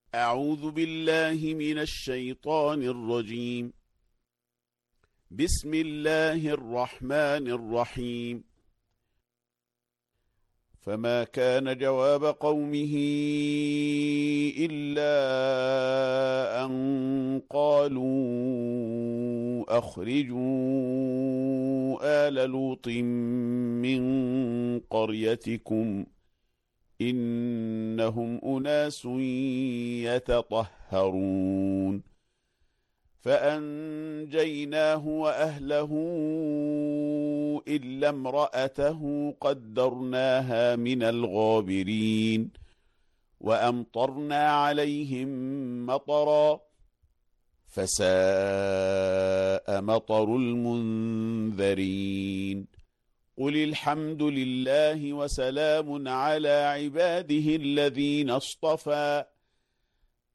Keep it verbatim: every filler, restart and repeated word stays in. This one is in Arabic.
أعوذ بالله من الشيطان الرجيم. بسم الله الرحمن الرحيم. فما كان جواب قومه إلا أن قالوا أخرجوا آل لوط من قريتكم إنهم أناس يتطهرون. فأنجيناه وأهله إلا امرأته قدرناها من الغابرين. وأمطرنا عليهم مطرا فساء مطر المنذرين. قل الحمد لله وسلام على عباده الذين اصطفى